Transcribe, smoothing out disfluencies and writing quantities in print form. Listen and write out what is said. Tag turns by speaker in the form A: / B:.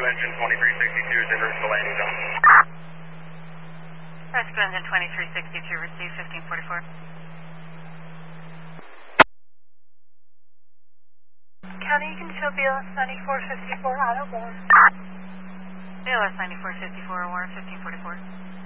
A: engine 2362 is en route to landing zone.
B: Rescue engine 2362, receive 1544.
C: County, you can show BLS 9454 out at 1.
B: BLS 9454, warrant 1544.